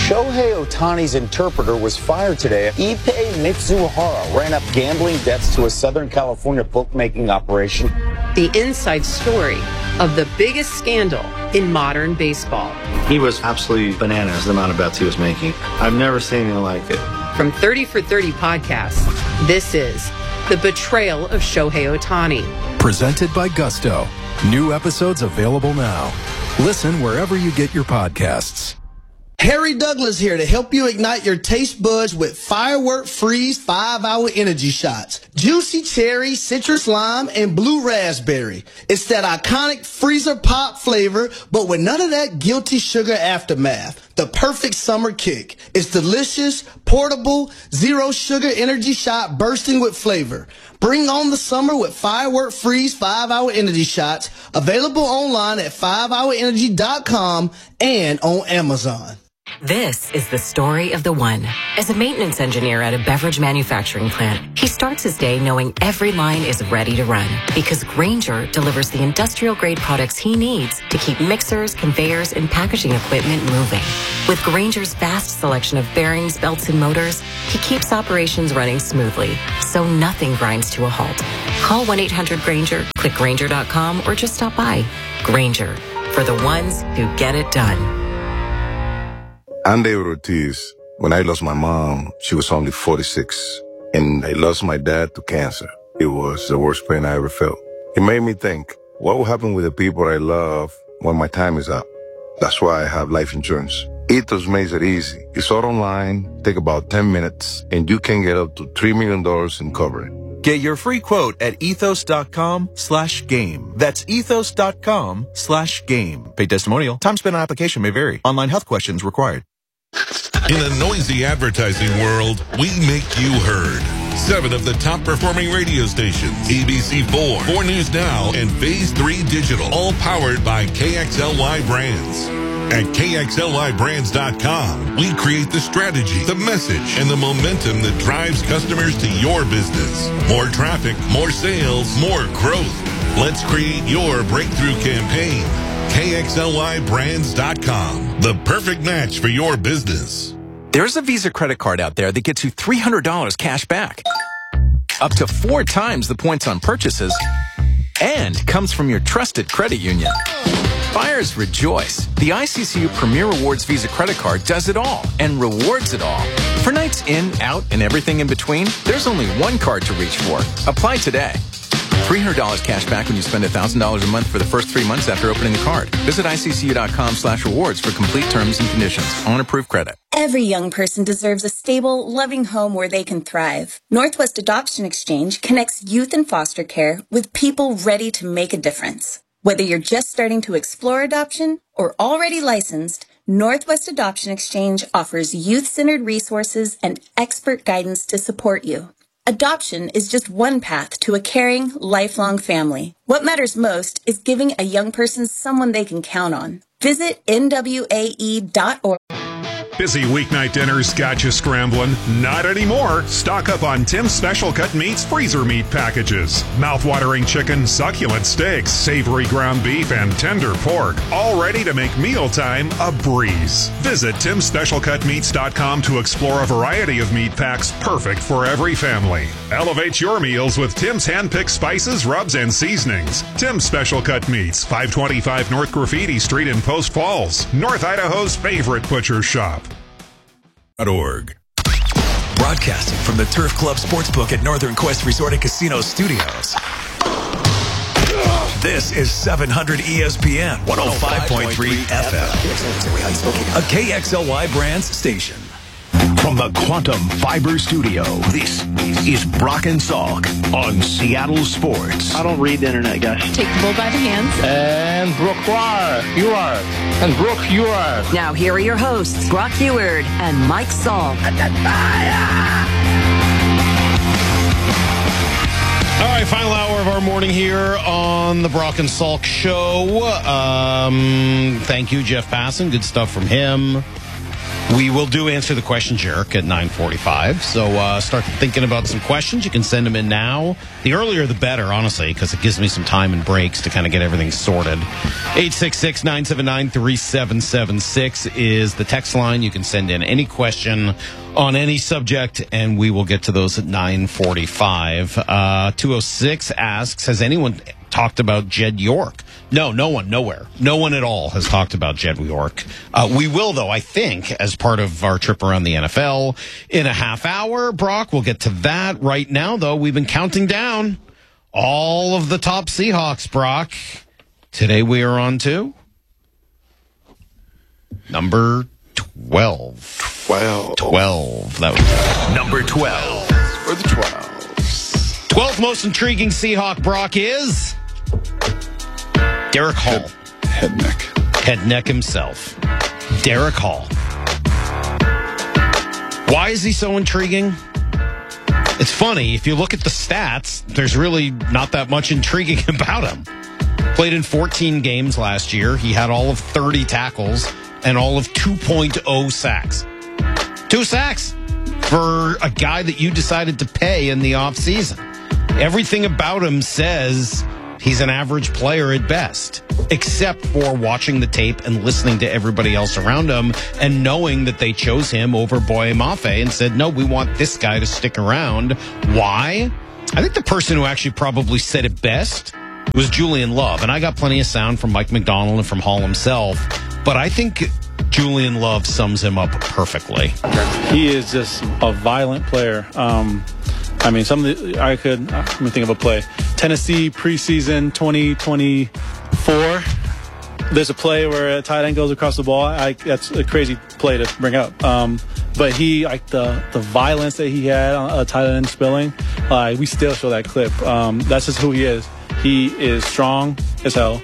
Shohei Ohtani's interpreter was fired today. Ippei Mitsuhara ran up gambling debts to a Southern California bookmaking operation. The inside story of the biggest scandal in modern baseball. He was absolutely bananas, the amount of bets he was making. I've never seen anything like it. From 30 for 30 podcasts, this is The Betrayal of Shohei Ohtani. Presented by Gusto. New episodes available now. Listen wherever you get your podcasts. Harry Douglas here to help you ignite your taste buds with Firework Freeze 5-Hour Energy Shots. Juicy cherry, citrus lime, and blue raspberry. It's that iconic freezer pop flavor, but with none of that guilty sugar aftermath. The perfect summer kick. It's delicious, portable, zero sugar energy shot bursting with flavor. Bring on the summer with Firework Freeze 5-Hour Energy Shots. Available online at 5hourenergy.com and on Amazon. This is the story of the one. As a maintenance engineer at a beverage manufacturing plant, he starts his day knowing every line is ready to run because Grainger delivers the industrial-grade products he needs to keep mixers, conveyors, and packaging equipment moving. With Grainger's vast selection of bearings, belts, and motors, he keeps operations running smoothly, so nothing grinds to a halt. Call 1-800-GRAINGER, click Grainger.com, or just stop by. Grainger, for the ones who get it done. I'm David Ortiz. When I lost my mom, she was only 46. And I lost my dad to cancer. It was the worst pain I ever felt. It made me think, what will happen with the people I love when my time is up? That's why I have life insurance. Ethos makes it easy. It's all online, take about 10 minutes, and you can get up to $3 million in coverage. Get your free quote at ethos.com/game. That's ethos.com/game. Paid testimonial. Time spent on application may vary. Online health questions required. In a noisy advertising world, we make you heard. 7 of the top performing radio stations, ABC4, 4 News Now, and Phase 3 Digital, all powered by KXLY Brands. At KXLYBrands.com, we create the strategy, the message, and the momentum that drives customers to your business. More traffic, more sales, more growth. Let's create your breakthrough campaign. KXLYBrands.com, the perfect match for your business. There's a Visa credit card out there that gets you $300 cash back. Up to 4 times the points on purchases. And comes from your trusted credit union. Buyers rejoice. The ICCU Premier Rewards Visa credit card does it all and rewards it all. For nights in, out, and everything in between, there's only one card to reach for. Apply today. $300 cash back when you spend $1,000 a month for the first 3 months after opening the card. Visit ICCU.com/rewards for complete terms and conditions. On approved credit. Every young person deserves a stable, loving home where they can thrive. Northwest Adoption Exchange connects youth in foster care with people ready to make a difference. Whether you're just starting to explore adoption or already licensed, Northwest Adoption Exchange offers youth-centered resources and expert guidance to support you. Adoption is just one path to a caring, lifelong family. What matters most is giving a young person someone they can count on. Visit NWAE.org. Busy weeknight dinners got you scrambling? Not anymore. Stock up on Tim's Special Cut Meats freezer meat packages. Mouth-watering chicken, succulent steaks, savory ground beef, and tender pork. All ready to make mealtime a breeze. Visit Tim'sSpecialCutMeats.com to explore a variety of meat packs perfect for every family. Elevate your meals with Tim's hand-picked spices, rubs, and seasonings. Tim's Special Cut Meats, 525 North Graffiti Street in Post Falls, North Idaho's favorite butcher shop. .org. Broadcasting from the Turf Club Sportsbook at Northern Quest Resort and Casino Studios. This is 700 ESPN 105.3 FM. A KXLY Brands station. From the Quantum Fiber Studio, this is Brock and Salk on Seattle Sports. I don't read the internet, guys. Take the bull by the hands. And Brooke, you are. And Brooke, you are. Now here are your hosts, Brock Heward and Mike Salk. All right, final hour of our morning here on the Brock and Salk Show. Thank you, Jeff Passan. Good stuff from him. We will do Answer the Question Jerk at 9:45. So start thinking about some questions. You can send them in now. The earlier the better, honestly, because it gives me some time and breaks to kind of get everything sorted. 866-979-3776 is the text line. You can send in any question on any subject, and we will get to those at 9:45. 206 asks, has anyone talked about Jed York? No one, nowhere. No one at all has talked about Jed York. We will, though, I think, as part of our trip around the NFL in a half hour. Brock, we'll get to that. Right now, though, we've been counting down all of the top Seahawks, Brock. Today we are on to number 12. 12. That was number 12. For the 12. 12th most intriguing Seahawk, Brock, is Derek Hall. Head neck himself. Derek Hall. Why is he so intriguing? It's funny, if you look at the stats, there's really not that much intriguing about him. Played in 14 games last year. He had all of 30 tackles and all of 2.0 sacks. 2 sacks for a guy that you decided to pay in the offseason. Everything about him says he's an average player at best, except for watching the tape and listening to everybody else around him and knowing that they chose him over Boye Mafe and said, no, we want this guy to stick around. Why? I think the person who actually probably said it best was Julian Love. And I got plenty of sound from Mike McDonald and from Hall himself, but I think Julian Love sums him up perfectly. He is just a violent player. Let me think of a play. Tennessee preseason 2024. There's a play where a tight end goes across the ball. That's a crazy play to bring up. But he, the violence that he had on a tight end spilling, we still show that clip. That's just who he is. He is strong as hell.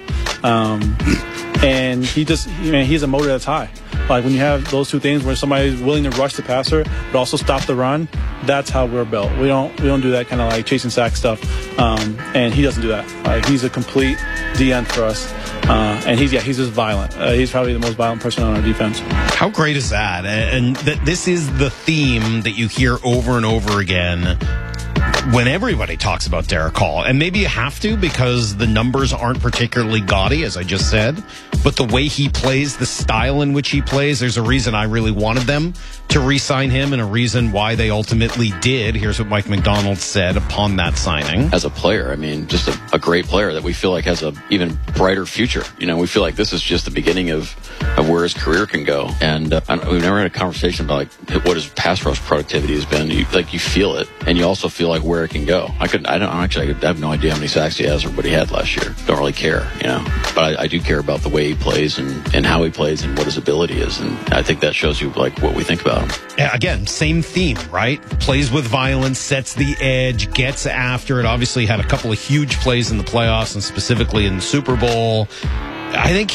And he's a motor that's high. Like when you have those two things where somebody's willing to rush the passer but also stop the run, that's how we're built. We don't do that kind of like chasing sack stuff. And he doesn't do that. Like he's a complete DN for us. And he's just violent. He's probably the most violent person on our defense. How great is that? And this is the theme that you hear over and over again when everybody talks about Derek Hall. And maybe you have to because the numbers aren't particularly gaudy, as I just said. But the way he plays, the style in which he plays, there's a reason I really wanted them to re-sign him and a reason why they ultimately did. Here's what Mike McDonald said upon that signing. As a player, I mean, just a great player that we feel like has a even brighter future. You know, we feel like this is just the beginning of where his career can go. And we've never had a conversation about like what his pass rush productivity has been. You feel it, and you also feel like where it can go. I have no idea how many sacks he has or what he had last year. Don't really care, you know. But I do care about the way he plays and how he plays and what his ability is. And I think that shows you like what we think about him. Yeah, again, same theme, right? Plays with violence, sets the edge, gets after it. Obviously had a couple of huge plays in the playoffs and specifically in the Super Bowl. I think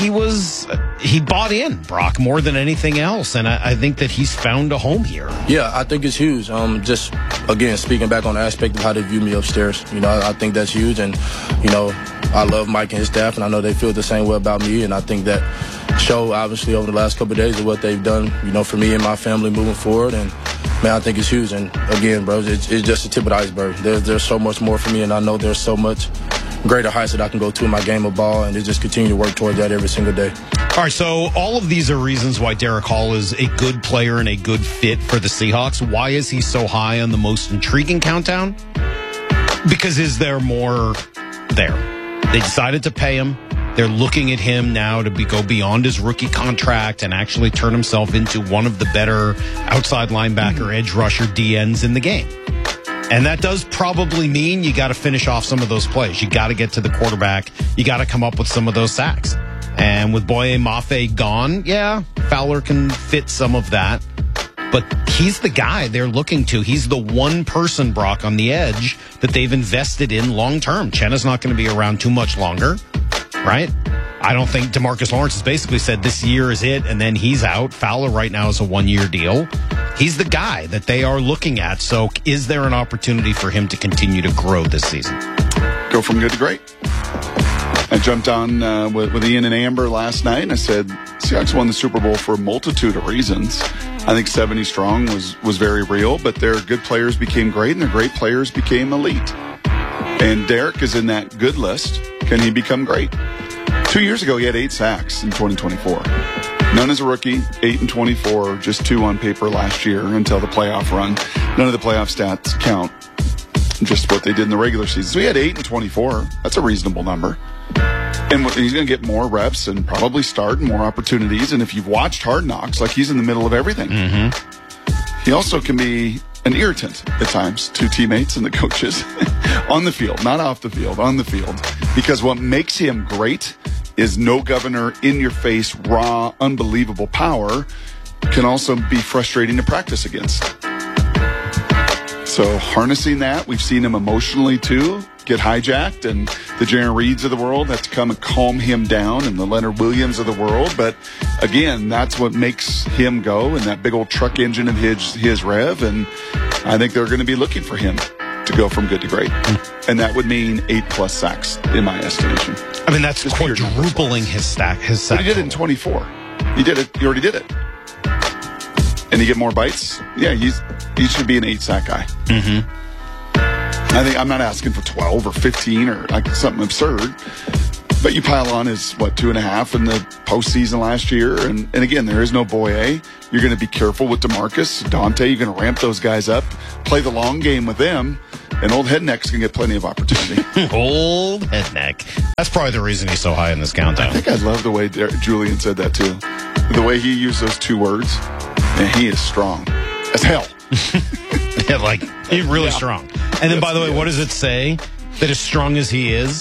he bought in, Brock, more than anything else. And I think that he's found a home here. Yeah, I think it's huge. Just, again, speaking back on the aspect of how they view me upstairs, you know, I think that's huge. And, you know, I love Mike and his staff, and I know they feel the same way about me. And I think that show, obviously, over the last couple of days of what they've done, you know, for me and my family moving forward. And, man, I think it's huge. And, again, bro, it's just the tip of the iceberg. There's so much more for me, and I know there's so much greater heights that I can go to in my game of ball, and to just continue to work toward that every single day. All right, so all of these are reasons why Derek Hall is a good player and a good fit for the Seahawks. Why is he so high on the most intriguing countdown? Because is there more there? They decided to pay him. They're looking at him now to go beyond his rookie contract and actually turn himself into one of the better outside linebacker, edge rusher DNs in the game. And that does probably mean you got to finish off some of those plays. You got to get to the quarterback. You got to come up with some of those sacks. And with Boye Mafe gone, yeah, Fowler can fit some of that. But he's the guy they're looking to. He's the one person, Brock, on the edge that they've invested in long term. Chenna's not going to be around too much longer, right? I don't think DeMarcus Lawrence has basically said this year is it, and then he's out. Fowler right now is a one-year deal. He's the guy that they are looking at. So is there an opportunity for him to continue to grow this season? Go from good to great. I jumped on with Ian and Amber last night, and I said, Seahawks won the Super Bowl for a multitude of reasons. I think 70 strong was very real, but their good players became great, and their great players became elite. And Derek is in that good list. Can he become great? 2 years ago, he had 8 sacks in 2024. None as a rookie, 8 and 24, just 2 on paper last year until the playoff run. None of the playoff stats count, just what they did in the regular season. So he had 8 and 24. That's a reasonable number. And he's going to get more reps and probably start and more opportunities. And if you've watched Hard Knocks, like, he's in the middle of everything. Mm-hmm. He also can be an irritant at times to teammates and the coaches on the field, not off the field, on the field. Because what makes him great is no governor, in your face, raw, unbelievable power can also be frustrating to practice against. So harnessing that, we've seen him emotionally too get hijacked, and the Jaron Reeds of the world have to come and calm him down, and the Leonard Williams of the world. But again, that's what makes him go, and that big old truck engine of his rev. And I think they're going to be looking for him to go from good to great. And that would mean 8+ sacks in my estimation. I mean, that's just quadrupling his sack. But he did it in 24. He did it. He already did it. And he get more bites. Yeah, he should be an 8-sack guy. Mm-hmm. I think I'm not asking for 12 or 15 or like something absurd. But you pile on his, 2.5 in the postseason last year. And again, there is no Boye. You're going to be careful with DeMarcus, Dante. You're going to ramp those guys up, play the long game with them. And old Headneck's going to get plenty of opportunity. Old Headneck. That's probably the reason he's so high in this countdown. I think I love the way Julian said that, too. The way he used those 2 words. And he is strong as hell. Yeah, like, he's really strong. And then, by the way, what does it say? That as strong as he is,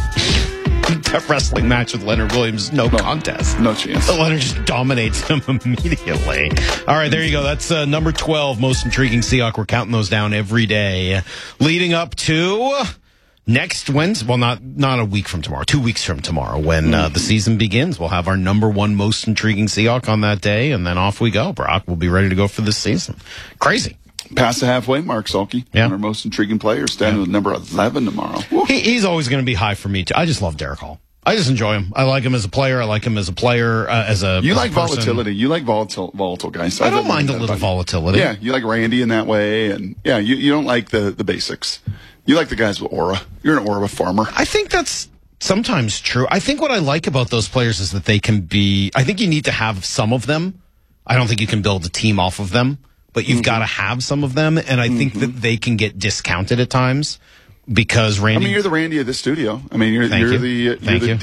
that wrestling match with Leonard Williams, no contest. No chance. Leonard just dominates him immediately. All right, there you go. That's number 12, most intriguing Seahawk. We're counting those down every day. Leading up to next Wednesday, well, not a week from tomorrow, 2 weeks from tomorrow, when the season begins. We'll have our number 1 most intriguing Seahawk on that day, and then off we go. Brock will be ready to go for this season. Crazy. Past the halfway mark, Sulky. Yeah. One of our most intriguing players, standing with number 11 tomorrow. He's always going to be high for me, too. I just love Derek Hall. I just enjoy him. I like him as a player. I like him as a player, You like volatility. You like volatile guys. I don't mind a little volatility. Yeah, you like Randy in that way. And, yeah, you don't like the basics. You like the guys with aura. You're an aura farmer. I think that's sometimes true. I think what I like about those players is that they can be... I think you need to have some of them. I don't think you can build a team off of them. But you've got to have some of them, and I think that they can get discounted at times because Randy. I mean, you're the Randy of this studio. I mean, you're the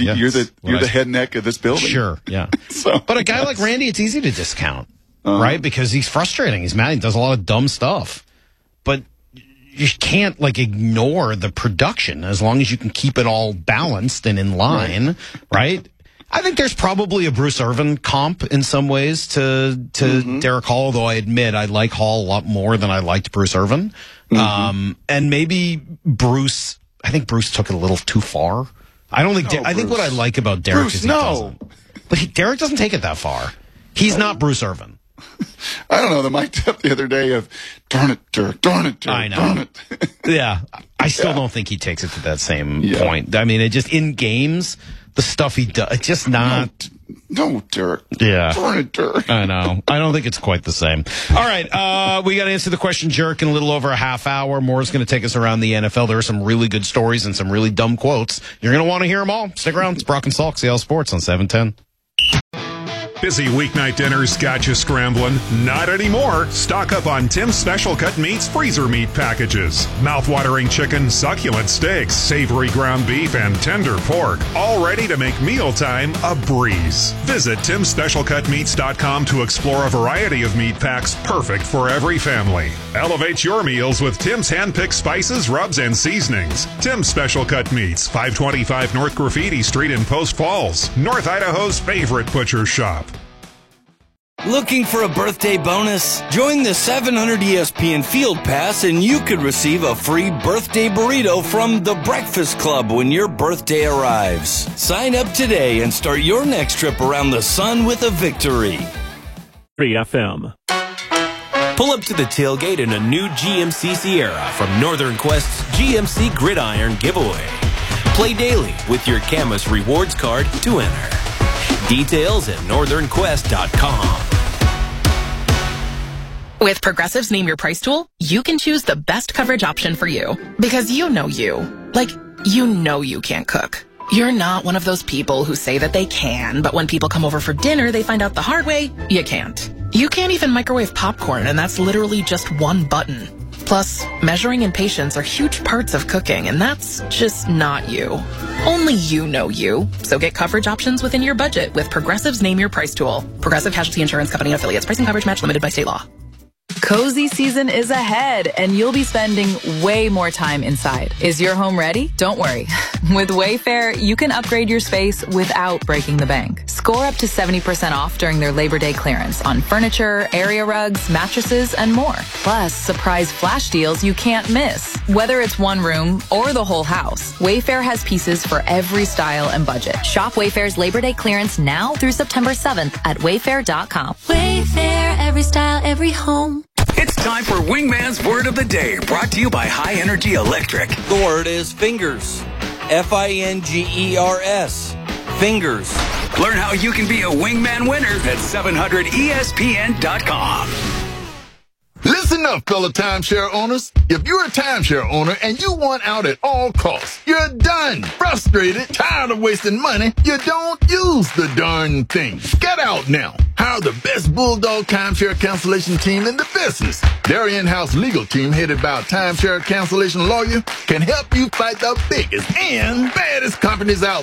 head neck of this building. Sure, yeah. But a guy like Randy, it's easy to discount, right? Because he's frustrating. He's mad. He does a lot of dumb stuff, but you can't ignore the production as long as you can keep it all balanced and in line, right? I think there's probably a Bruce Irvin comp in some ways to Derek Hall, although I admit I like Hall a lot more than I liked Bruce Irvin. And maybe Bruce, I think Bruce took it a little too far. I don't think, I think what I like about Derek is he doesn't. But Derek doesn't take it that far. He's not Bruce Irvin. I don't know, the mic up the other day of, darn it, Derek, I know. Darn it. Yeah. I still don't think he takes it to that same point. I mean, it just, in games, the stuff he does, it's just not. No, Derek. Yeah. Darn it, Derek. I know. I don't think it's quite the same. All right. We got to answer the question, Jerk, in a little over a half hour. Moore's going to take us around the NFL. There are some really good stories and some really dumb quotes. You're going to want to hear them all. Stick around. It's Brock and Salk, Seattle Sports on 710. Busy weeknight dinners got you scrambling? Not anymore. Stock up on Tim's Special Cut Meats freezer meat packages. Mouth-watering chicken, succulent steaks, savory ground beef, and tender pork. All ready to make mealtime a breeze. Visit Tim'sSpecialCutMeats.com to explore a variety of meat packs perfect for every family. Elevate your meals with Tim's hand-picked spices, rubs, and seasonings. Tim's Special Cut Meats, 525 North Graffiti Street in Post Falls, North Idaho's favorite butcher shop. Looking for a birthday bonus? Join the 700 ESPN Field Pass and you could receive a free birthday burrito from The Breakfast Club when your birthday arrives. Sign up today and start your next trip around the sun with a victory. 3 FM. Pull up to the tailgate in a new GMC Sierra from Northern Quest's GMC Gridiron Giveaway. Play daily with your Camus Rewards card to enter. Details at northernquest.com. With Progressive's Name Your Price tool, you can choose the best coverage option for you. Because you know you. Like, you know you can't cook. You're not one of those people who say that they can, but when people come over for dinner, they find out the hard way, you can't. You can't even microwave popcorn, and that's literally just one button. Plus, measuring and patience are huge parts of cooking, and that's just not you. Only you know you. So get coverage options within your budget with Progressive's Name Your Price tool. Progressive Casualty Insurance Company and Affiliates. Pricing coverage match limited by state law. Cozy season is ahead, and you'll be spending way more time inside. Is your home ready? Don't worry. With Wayfair, you can upgrade your space without breaking the bank. Score up to 70% off during their Labor Day clearance on furniture, area rugs, mattresses, and more. Plus, surprise flash deals you can't miss. Whether it's one room or the whole house, Wayfair has pieces for every style and budget. Shop Wayfair's Labor Day clearance now through September 7th at wayfair.com. Wayfair, every style, every home. It's time for Wingman's Word of the Day, brought to you by High Energy Electric. The word is fingers. Fingers. Fingers. Learn how you can be a Wingman winner at 700ESPN.com. Listen up, fellow timeshare owners. If you're a timeshare owner and you want out at all costs, you're done, frustrated, tired of wasting money, you don't use the darn thing. Get out now. Hire the best Bulldog timeshare cancellation team in the business. Their in-house legal team, headed by a timeshare cancellation lawyer, can help you fight the biggest and baddest companies out